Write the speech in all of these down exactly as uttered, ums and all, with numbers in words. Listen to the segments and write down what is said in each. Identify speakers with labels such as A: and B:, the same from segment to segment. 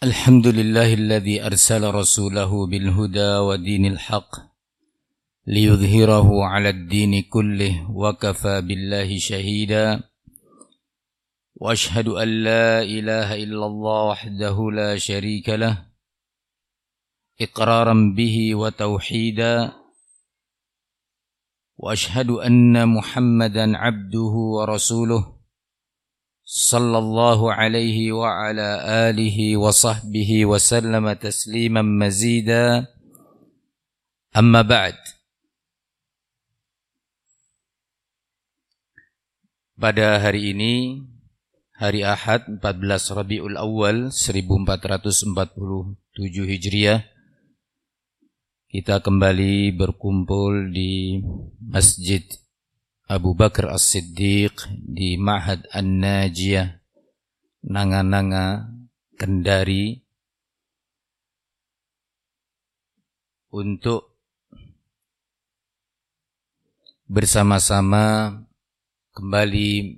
A: الحمد لله الذي أرسل رسوله بالهدى ودين الحق ليظهره على الدين كله وكفى بالله شهيدا وأشهد أن لا إله إلا الله وحده لا شريك له إقرارا به وتوحيدا وأشهد أن محمدا عبده ورسوله صلى الله عليه وعلى آله وصحبه وسلم تسليما مزيدا أما بعد. Pada hari ini, hari Ahad empat belas Rabiul Awal seribu empat ratus empat puluh tujuh Hijriah, kita kembali berkumpul di Masjid Abu Bakar As-Siddiq di Ma'had An-Najiyah, Nanga-Nanga, Kendari, untuk bersama-sama kembali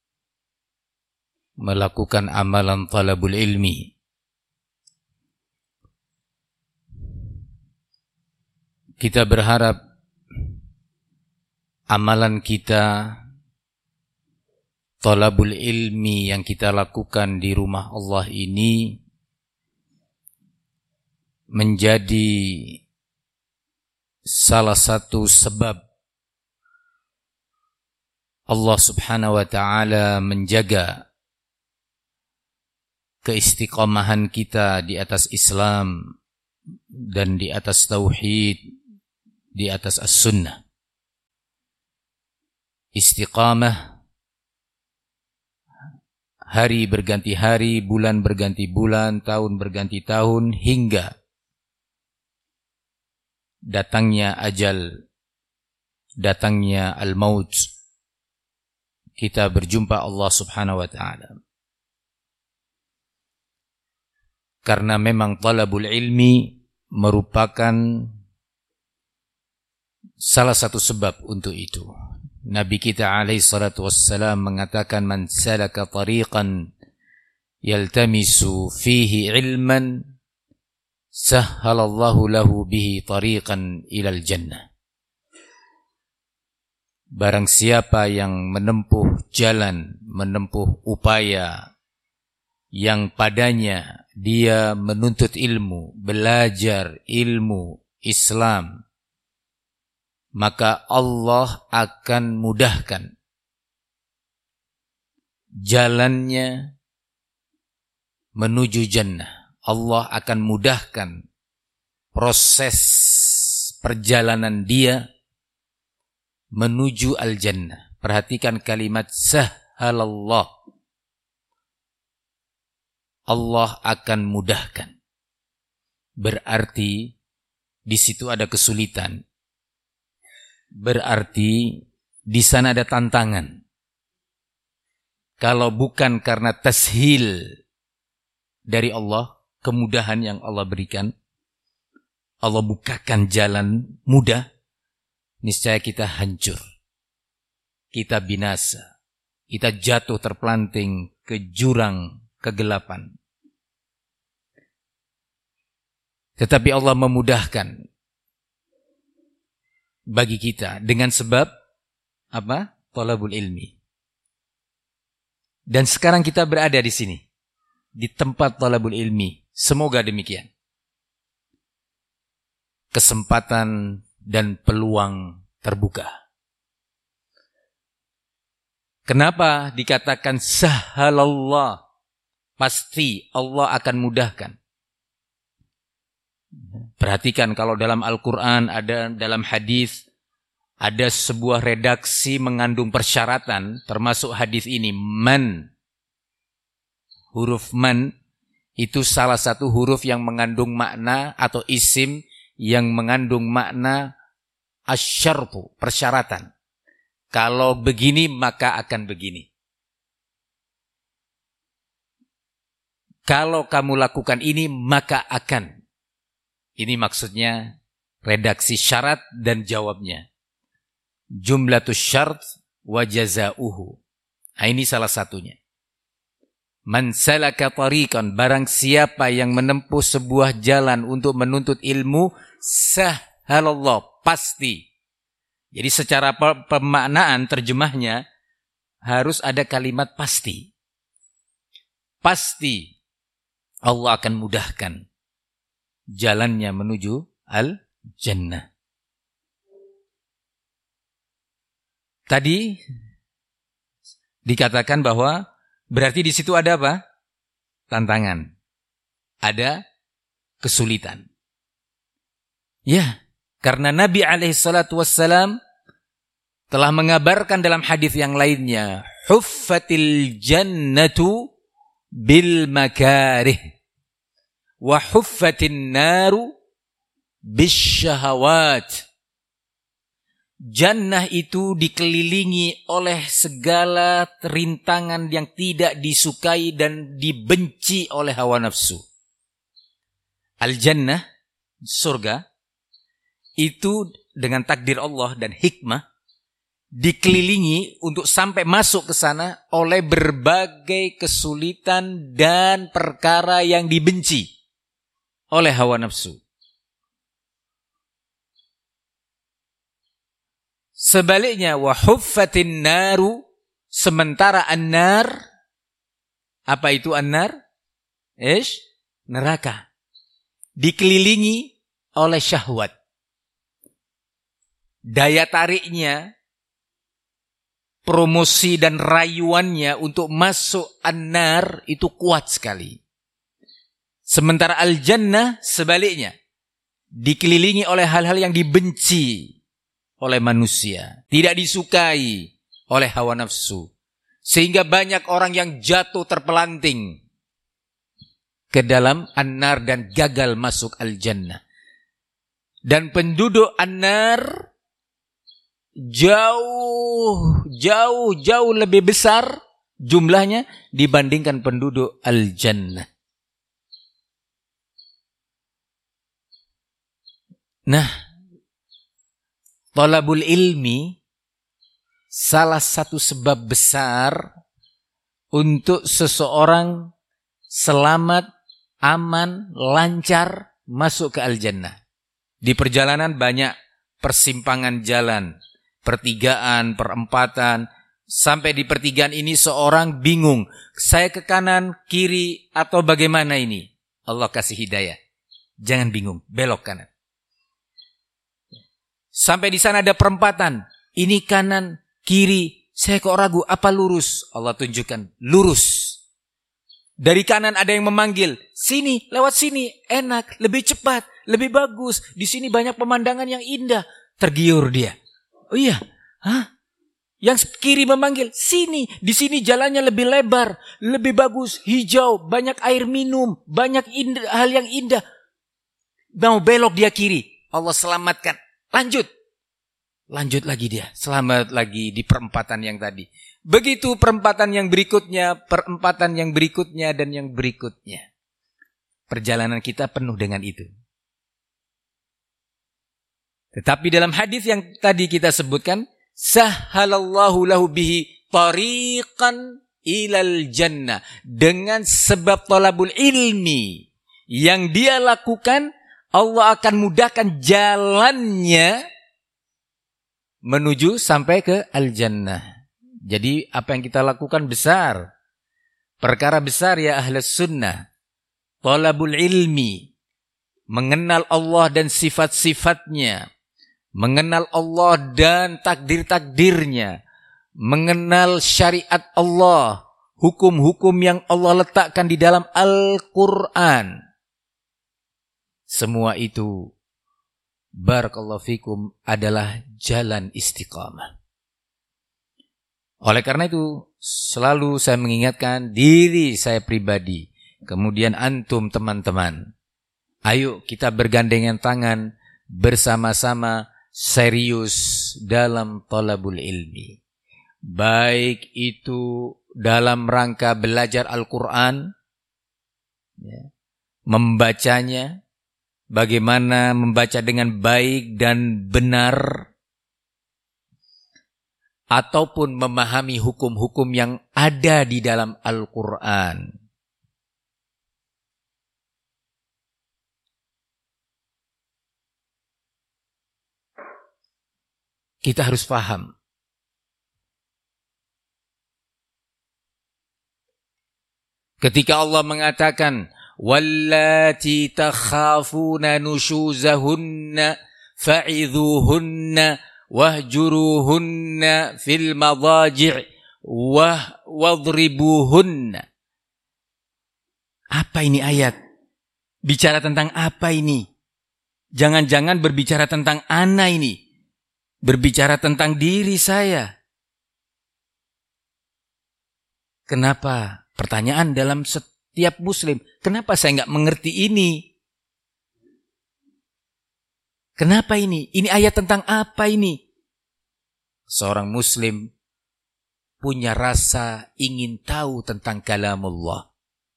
A: melakukan amalan talabul ilmi. Kita berharap amalan kita, talabul ilmi yang kita lakukan di rumah Allah ini menjadi salah satu sebab Allah Subhanahu wa ta'ala menjaga keistiqomahan kita di atas Islam dan di atas tauhid, di atas as-sunnah. Istiqamah, hari berganti hari, bulan berganti bulan, tahun berganti tahun, hingga datangnya ajal, datangnya al-maut, kita berjumpa Allah Subhanahu wa ta'ala. Karena memang talabul ilmi merupakan salah satu sebab untuk itu. Nabi kita alaihi salatu wassalam mengatakan, man salaka tariqan yaltamisu fihi ilman sahhalallahu lahu bihi tariqan ilal jannah. Barang siapa yang menempuh jalan, menempuh upaya yang padanya dia menuntut ilmu, belajar ilmu Islam, maka Allah akan mudahkan jalannya menuju jannah. Allah akan mudahkan proses perjalanan dia menuju al-jannah. Perhatikan kalimat sahhalallah. Allah akan mudahkan. Berarti di situ ada kesulitan. Berarti di sana ada tantangan. Kalau bukan karena tashil dari Allah, kemudahan yang Allah berikan, Allah bukakan jalan mudah, niscaya kita hancur. Kita binasa. Kita jatuh terpelanting ke jurang kegelapan. Tetapi Allah memudahkan bagi kita dengan sebab apa? Talabul ilmi. Dan sekarang kita berada di sini, di tempat talabul ilmi. Semoga demikian. Kesempatan dan peluang terbuka. Kenapa dikatakan sahhalallah? Pasti Allah akan mudahkan. Perhatikan kalau dalam Al-Quran, ada dalam hadis, ada sebuah redaksi mengandung persyaratan, termasuk hadis ini, man. Huruf man itu salah satu huruf yang mengandung makna atau isim yang mengandung makna asyartu, persyaratan. Kalau begini maka akan begini. Kalau kamu lakukan ini maka akan. Ini maksudnya redaksi syarat dan jawabnya. Jumlatus syart wa jazauhu. Nah, ini salah satunya. Man salaka tariqan, barang siapa yang menempuh sebuah jalan untuk menuntut ilmu, sahhalallah, pasti. Jadi secara pemaknaan terjemahnya harus ada kalimat pasti. Pasti Allah akan mudahkan jalannya menuju al-jannah. Tadi dikatakan bahwa berarti di situ ada apa? Tantangan. Ada kesulitan. Ya, karena Nabi alaihi salatu wassalam telah mengabarkan dalam hadis yang lainnya, huffatil jannatu bil makarih wa huffatin naru bis syahawat. Jannah itu dikelilingi oleh segala rintangan yang tidak disukai dan dibenci oleh hawa nafsu. Al-jannah, surga, itu dengan takdir Allah dan hikmah dikelilingi untuk sampai masuk ke sana oleh berbagai kesulitan dan perkara yang dibenci oleh hawa nafsu. Sebaliknya, wa huffatin naru, sementara an-nar, apa itu an-nar? Ish, neraka. Dikelilingi oleh syahwat. Daya tariknya, promosi dan rayuannya untuk masuk an-nar itu kuat sekali. Sementara al-jannah sebaliknya, dikelilingi oleh hal-hal yang dibenci oleh manusia, tidak disukai oleh hawa nafsu, sehingga banyak orang yang jatuh terpelanting ke dalam an-nar dan gagal masuk al-jannah. Dan penduduk an-nar jauh jauh jauh lebih besar jumlahnya dibandingkan penduduk al-jannah. Nah, thalabul ilmi salah satu sebab besar untuk seseorang selamat, aman, lancar masuk ke al-jannah. Di perjalanan banyak persimpangan jalan, pertigaan, perempatan. Sampai di pertigaan ini seorang bingung, saya ke kanan, kiri, atau bagaimana ini? Allah kasih hidayah. Jangan bingung, belok kanan. Sampai di sana ada perempatan. Ini kanan, kiri. Saya kok ragu, apa lurus? Allah tunjukkan, lurus. Dari kanan ada yang memanggil, sini, lewat sini, enak, lebih cepat, lebih bagus. Di sini banyak pemandangan yang indah. Tergiur dia. Oh iya, hah? Yang kiri memanggil, sini, di sini jalannya lebih lebar, lebih bagus, hijau, banyak air minum, banyak indah, hal yang indah. Mau belok dia kiri, Allah selamatkan. Lanjut. Lanjut lagi dia. Selamat lagi di perempatan yang tadi. Begitu perempatan yang berikutnya, perempatan yang berikutnya, dan yang berikutnya. Perjalanan kita penuh dengan itu. Tetapi dalam hadis yang tadi kita sebutkan, sahhalallahu lahu bihi tariqan ilal jannah. Dengan sebab thalabul ilmi yang dia lakukan, Allah akan mudahkan jalannya menuju sampai ke al-jannah. Jadi apa yang kita lakukan besar. Perkara besar ya ahlus sunnah. Thalabul ilmi. Mengenal Allah dan sifat-sifatnya. Mengenal Allah dan takdir-takdirnya. Mengenal syariat Allah. Hukum-hukum yang Allah letakkan di dalam Al-Quran. Semua itu, barakallahu fikum, adalah jalan istiqamah. Oleh karena itu, selalu saya mengingatkan diri saya pribadi, kemudian antum teman-teman. Ayo kita bergandengan tangan, bersama-sama serius dalam thalabul ilmi. Baik itu dalam rangka belajar Al-Quran, ya, membacanya, bagaimana membaca dengan baik dan benar, ataupun memahami hukum-hukum yang ada di dalam Al-Quran. Kita harus paham. Ketika Allah mengatakan, wallati takhafuna nushuzahunna fa'idhuhunna wahjuruhunna fil madaji' wah wadribuhunna. Apa ini ayat? Bicara tentang apa ini? Jangan-jangan berbicara tentang ana ini. Berbicara tentang diri saya. Kenapa? Pertanyaan dalam setiap muslim. Kenapa saya nggak mengerti ini? Kenapa ini? Ini ayat tentang apa ini? Seorang muslim punya rasa ingin tahu tentang kalamullah.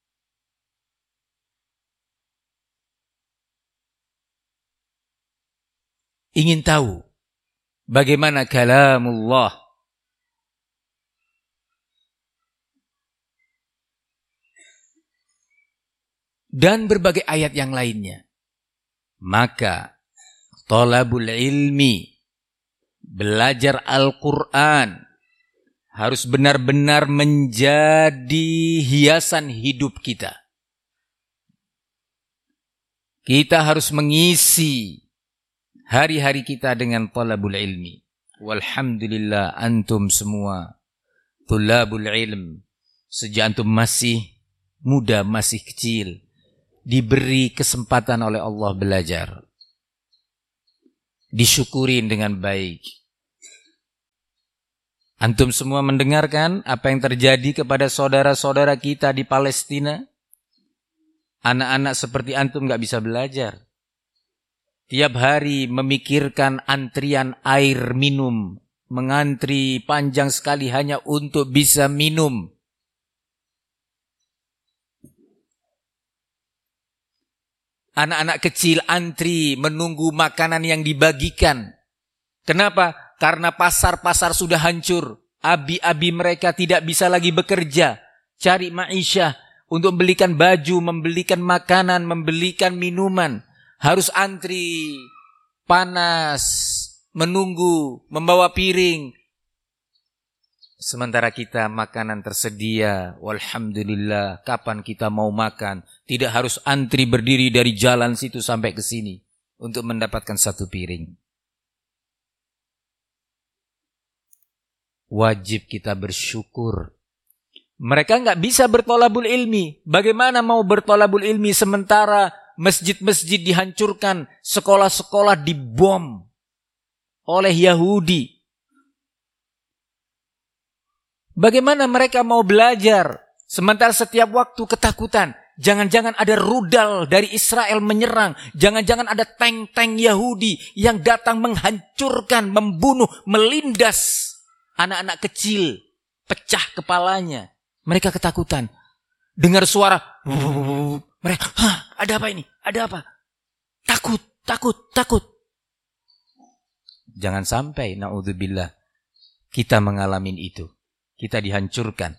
A: Ingin tahu bagaimana kalamullah. Dan berbagai ayat yang lainnya. Maka thalabul ilmi, belajar Al-Quran, harus benar-benar menjadi hiasan hidup kita. Kita harus mengisi hari-hari kita dengan thalabul ilmi. Walhamdulillah antum semua thalabul ilm. Sejak antum masih muda, masih kecil, diberi kesempatan oleh Allah belajar. Disyukurin dengan baik. Antum semua mendengarkan apa yang terjadi kepada saudara-saudara kita di Palestina? Anak-anak seperti antum gak bisa belajar. Tiap hari memikirkan antrian air minum. Mengantri panjang sekali hanya untuk bisa minum. Anak-anak kecil antri menunggu makanan yang dibagikan. Kenapa? Karena pasar-pasar sudah hancur. Abi-abi mereka tidak bisa lagi bekerja. Cari ma'isyah untuk membelikan baju, membelikan makanan, membelikan minuman. Harus antri, panas, menunggu, membawa piring. Sementara kita makanan tersedia, walhamdulillah, kapan kita mau makan? Tidak harus antri berdiri dari jalan situ sampai ke sini untuk mendapatkan satu piring. Wajib kita bersyukur. Mereka nggak bisa bertolabul ilmi. Bagaimana mau bertolabul ilmi sementara masjid-masjid dihancurkan, sekolah-sekolah dibom oleh Yahudi? Bagaimana mereka mau belajar sementara setiap waktu ketakutan? Jangan-jangan ada rudal dari Israel menyerang. Jangan-jangan ada tank-tank Yahudi yang datang menghancurkan, membunuh, melindas anak-anak kecil. Pecah kepalanya. Mereka ketakutan. Dengar suara. Mereka, hah, ada apa ini? Ada apa? Takut, takut, takut. Jangan sampai, na'udzubillah, kita mengalami itu. Kita dihancurkan.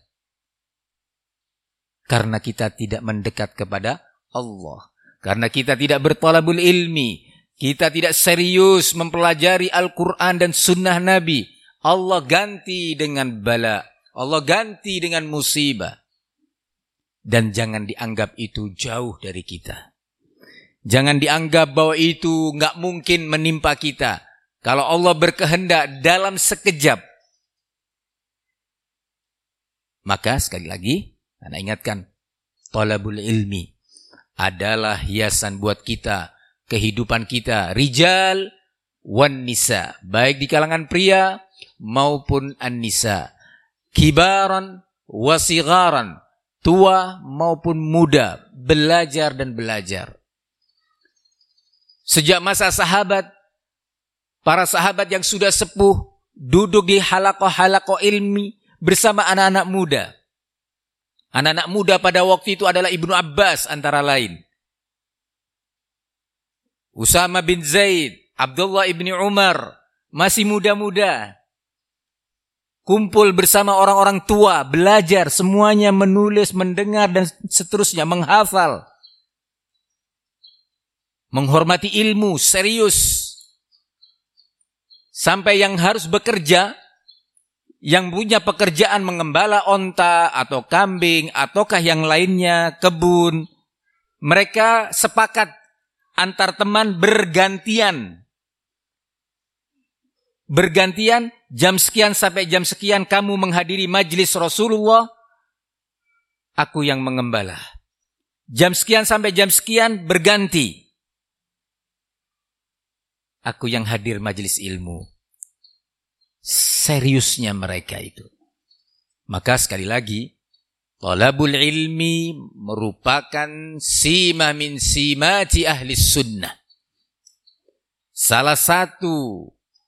A: Karena kita tidak mendekat kepada Allah. Karena kita tidak berthalabul ilmi. Kita tidak serius mempelajari Al-Quran dan Sunnah Nabi. Allah ganti dengan bala. Allah ganti dengan musibah. Dan jangan dianggap itu jauh dari kita. Jangan dianggap bahwa itu nggak mungkin menimpa kita. Kalau Allah berkehendak dalam sekejap, maka sekali lagi, Anda ingatkan, thalabul ilmi adalah hiasan buat kita, kehidupan kita, rijal wan nisa, baik di kalangan pria maupun an-nisa, kibaran wa sigharan, tua maupun muda, belajar dan belajar. Sejak masa sahabat, para sahabat yang sudah sepuh duduk di halaqah-halaqah ilmi bersama anak-anak muda. Anak-anak muda pada waktu itu adalah Ibnu Abbas antara lain. Usama bin Zaid, Abdullah ibni Umar, masih muda-muda. Kumpul bersama orang-orang tua, belajar, semuanya menulis, mendengar dan seterusnya, menghafal. Menghormati ilmu, serius. sampai yang harus bekerja, yang punya pekerjaan mengembala onta atau kambing ataukah yang lainnya, kebun, mereka sepakat antar teman bergantian. Bergantian, jam sekian sampai jam sekian kamu menghadiri majlis Rasulullah, aku yang mengembala. Jam sekian sampai jam sekian berganti, aku yang hadir majlis ilmu. Seriusnya mereka itu. Maka sekali lagi, talabul ilmi merupakan sima min simati ahli sunnah. Salah satu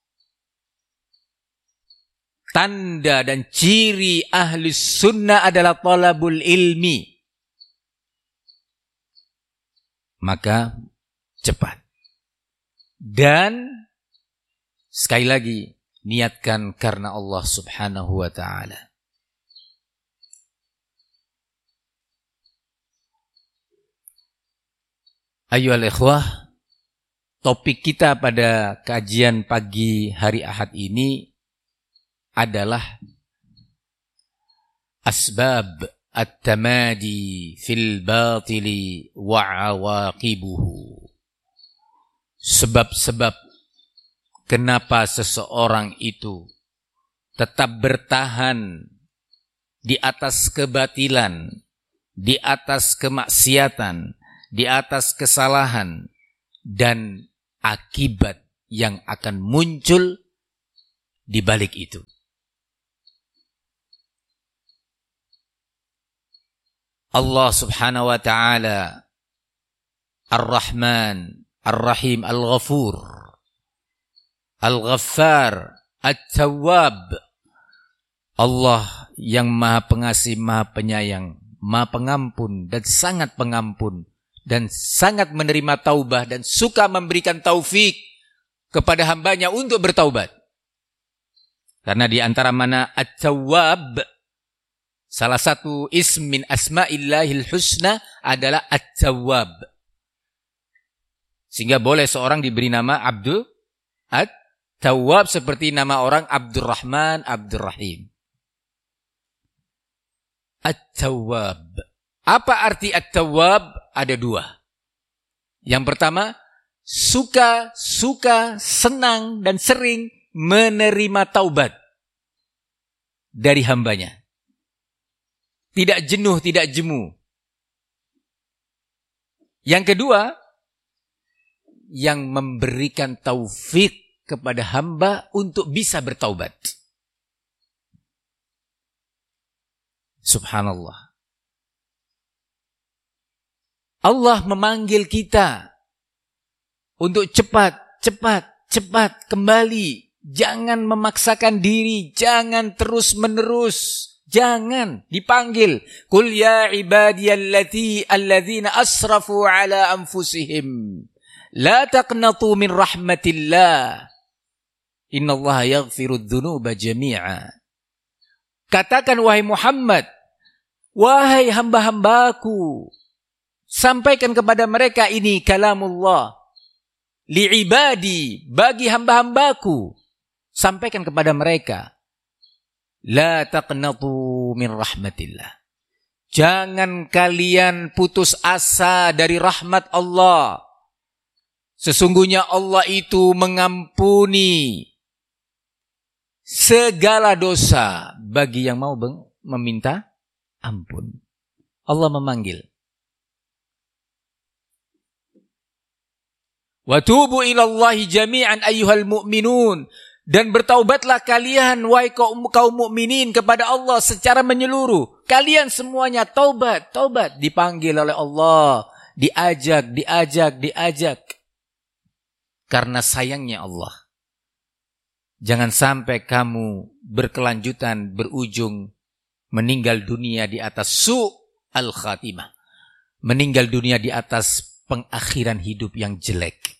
A: tanda dan ciri ahli sunnah adalah talabul ilmi. Maka cepat. Dan sekali lagi, niatkan karena Allah subhanahu wa ta'ala. Ayyuhal ikhwah, topik kita pada kajian pagi hari Ahad ini adalah asbab at-tamadi fil batili wa awaqibuhu. Sebab-sebab kenapa seseorang itu tetap bertahan di atas kebatilan, di atas kemaksiatan, di atas kesalahan, dan akibat yang akan muncul di balik itu. Allah subhanahu wa ta'ala Ar-Rahman, Ar-Rahim, Al-Ghafur, Al-Ghaffar, At-Tawwab. Allah yang maha pengasih, maha penyayang, maha pengampun dan sangat pengampun dan sangat menerima taubah dan suka memberikan taufik kepada hambanya untuk bertaubat. Karena di antara mana At-Tawwab, salah satu ism min asma'illahil husna adalah At-Tawwab. Sehingga boleh seorang diberi nama Abdul At-Tawwab seperti nama orang Abdurrahman, Abdurrahim. At-Tawwab. Apa arti At-Tawwab? Ada dua. Yang pertama, suka, suka, senang dan sering menerima taubat dari hambanya. Tidak jenuh, tidak jemu. Yang kedua, yang memberikan taufik kepada hamba untuk bisa bertaubat. Subhanallah. Allah memanggil kita untuk cepat, cepat, cepat kembali. Jangan memaksakan diri, jangan terus-menerus. Jangan dipanggil. Qul ya ibadiyallati alladzina asrafu ala anfusihim. La taqnatu min rahmatillah. Innallaha yaghfiru dzunuba jami'a. Katakan wahai Muhammad, wahai hamba-hambaku, sampaikan kepada mereka ini kalamullah. Li'ibadi, bagi hamba-hambaku, sampaikan kepada mereka. La taqnatu min rahmatillah. Jangan kalian putus asa dari rahmat Allah. Sesungguhnya Allah itu mengampuni segala dosa bagi yang mau meminta ampun. Allah memanggil. Wa tubu ilallahi jami'an ayyuhal mu'minun. Dan bertaubatlah kalian wahai kaum, kaum mukminin kepada Allah secara menyeluruh. Kalian semuanya taubat, taubat dipanggil oleh Allah, diajak, diajak, diajak. Karena sayangnya Allah. Jangan sampai kamu berkelanjutan, berujung meninggal dunia di atas su'al khatimah. Meninggal dunia di atas pengakhiran hidup yang jelek.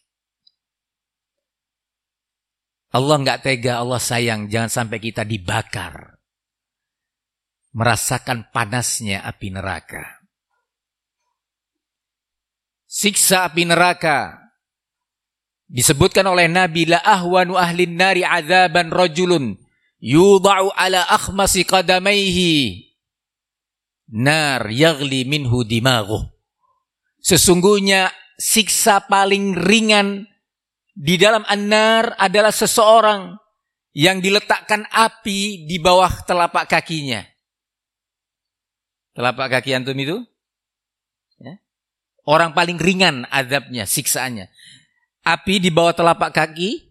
A: Allah enggak tega, Allah sayang, jangan sampai kita dibakar. Merasakan panasnya api neraka. Siksa api neraka Disebutkan oleh Nabi, la ahwanu ahlin nari azaban rajulun yudha'u ala akhmasi qadamaihi nar yaghli minhu dimaghuh. Sesungguhnya siksa paling ringan di dalam an-nar adalah seseorang yang diletakkan api di bawah telapak kakinya. Telapak kaki antum itu? Ya. Orang paling ringan azabnya, siksaannya. Api di bawah telapak kaki,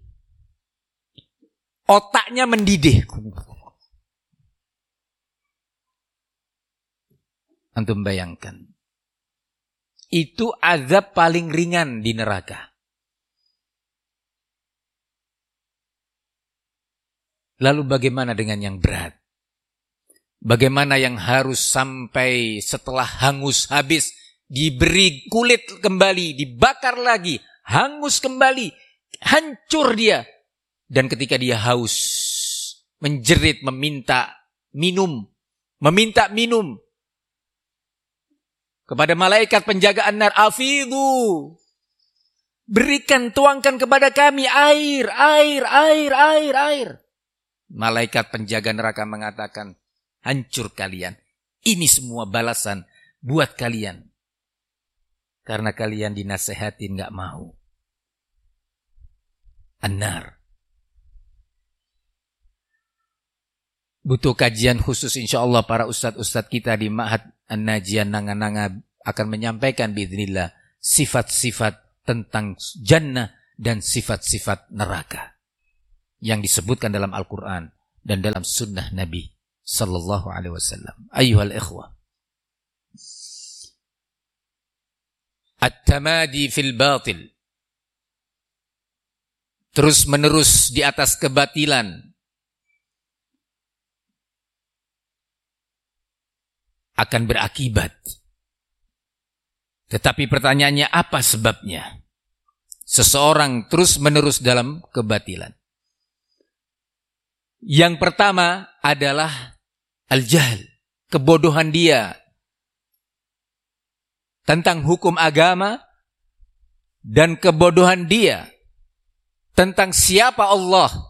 A: otaknya mendidih. Antum bayangkan. Itu azab paling ringan di neraka. Lalu bagaimana dengan yang berat? Bagaimana yang harus sampai setelah hangus habis, diberi kulit kembali, dibakar lagi, hangus kembali, hancur dia. Dan ketika dia haus, menjerit, meminta minum, meminta minum. Kepada malaikat penjaga an-nar, afidhu, berikan, tuangkan kepada kami air, air, air, air, air. Malaikat penjaga neraka mengatakan, hancur kalian. Ini semua balasan buat kalian. Karena kalian dinasehatin gak mau. An-nar. Butuh kajian khusus insyaAllah para ustadz-ustadz kita di Ma'had An-Najian Nanga-Nanga akan menyampaikan biidznillah sifat-sifat tentang jannah dan sifat-sifat neraka yang disebutkan dalam Al-Quran dan dalam sunnah Nabi sallallahu alaihi wasallam. Ayyuhal ikhwah, at-tamadi fil batil, terus menerus di atas kebatilan, akan berakibat. Tetapi pertanyaannya, apa sebabnya seseorang terus menerus dalam kebatilan? Yang pertama adalah al-jahl, kebodohan dia tentang hukum agama dan kebodohan dia tentang siapa Allah.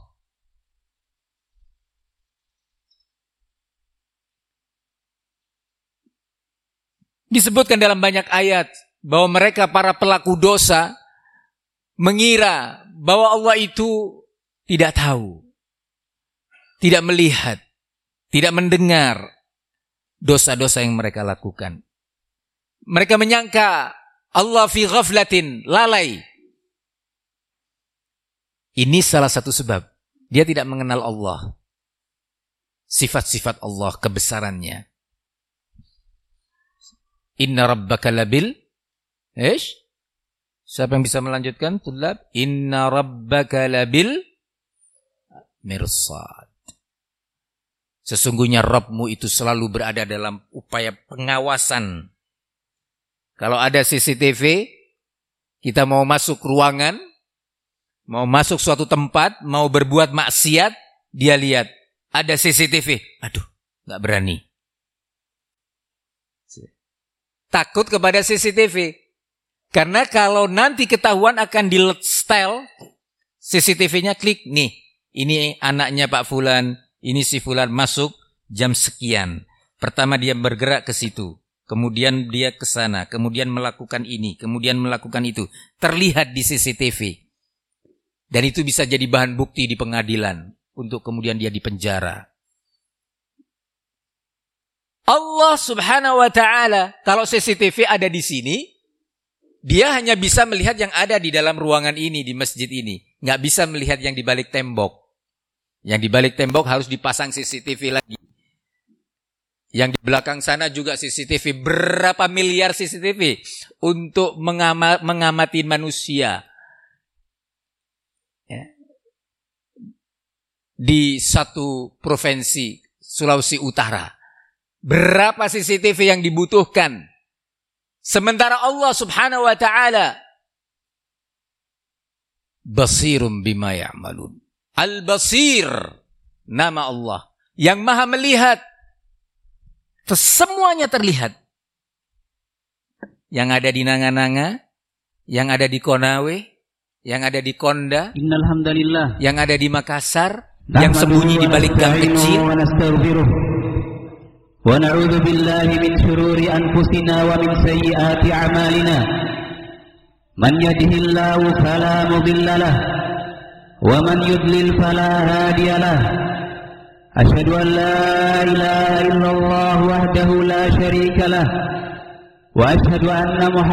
A: Disebutkan dalam banyak ayat bahwa mereka para pelaku dosa mengira bahwa Allah itu tidak tahu, tidak melihat, tidak mendengar dosa-dosa yang mereka lakukan. Mereka menyangka Allah fi ghaflatin, lalai. Ini salah satu sebab dia tidak mengenal Allah, sifat-sifat Allah, kebesarannya. Inna rabbaka labil Ish? Siapa yang bisa melanjutkan? Tulab. Inna rabbaka labil mirsad. Sesungguhnya Rabbmu itu selalu berada dalam upaya pengawasan. Kalau ada C C T V, kita mau masuk ruangan, mau masuk suatu tempat, mau berbuat maksiat, dia lihat ada C C T V. Aduh, gak berani. Takut kepada C C T V. Karena kalau nanti ketahuan akan di-style C C T V-nya, klik nih. Ini anaknya Pak Fulan, ini si Fulan masuk jam sekian. Pertama dia bergerak ke situ, kemudian dia ke sana, kemudian melakukan ini, kemudian melakukan itu. Terlihat di C C T V. Dan itu bisa jadi bahan bukti di pengadilan untuk kemudian dia dipenjara. Allah subhanahu wa ta'ala, kalau C C T V ada di sini, dia hanya bisa melihat yang ada di dalam ruangan ini, di masjid ini. Nggak bisa melihat yang di balik tembok. Yang di balik tembok harus dipasang C C T V lagi. Yang di belakang sana juga C C T V. Berapa miliar C C T V untuk mengama, mengamati manusia. Ya. Di satu provinsi, Sulawesi Utara. Berapa C C T V yang dibutuhkan? Sementara Allah subhanahu wa ta'ala Basirum bima ya'malun. Al-Basir, nama Allah yang maha melihat. Semuanya terlihat. Yang ada di Nanga-Nanga, yang ada di Konawe, yang ada di Konda,
B: Innal hamdalillah,
A: yang ada di Makassar, yang sembunyi di balik gang kecil.
B: Wa na'udzu billahi min shururi anfusina wa min sayyiati a'malina. Man yahdihillahu fala mudilla lahu wa man yudlil fala hadiya lahu. Asyhadu an la ilaha illallah wahdahu la syarika lahu wa asyhadu anna